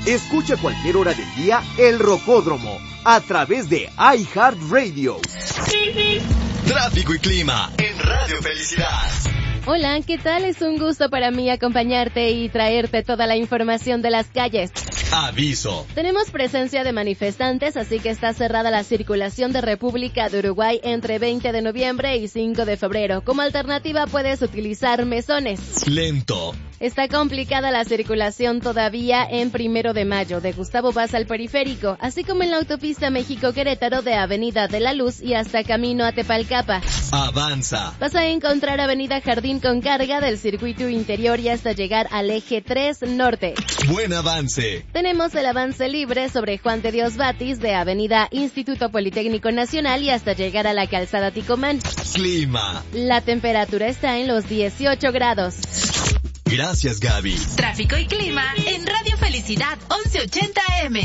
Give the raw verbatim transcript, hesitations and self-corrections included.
Escucha a cualquier hora del día El Rocódromo a través de iHeartRadio. Tráfico y clima en Radio Felicidad. Hola, ¿qué tal? Es un gusto para mí acompañarte y traerte toda la información de las calles. Aviso. Tenemos presencia de manifestantes, así que está cerrada la circulación de República de Uruguay entre veinte de noviembre y cinco de febrero. Como alternativa puedes utilizar mesones. Lento. Está complicada la circulación todavía en Primero de Mayo, de Gustavo Vaz al Periférico, así como en la autopista México-Querétaro de Avenida de la Luz y hasta camino a Tepalcapa. Avanza. Vas a encontrar Avenida Jardín con carga del circuito interior y hasta llegar al eje tres Norte. Buen avance. Tenemos el avance libre sobre Juan de Dios Batis de Avenida Instituto Politécnico Nacional y hasta llegar a la calzada Ticomán. Clima. La temperatura está en los dieciocho grados. Gracias, Gaby. Tráfico y clima en Radio Felicidad once ochenta A M.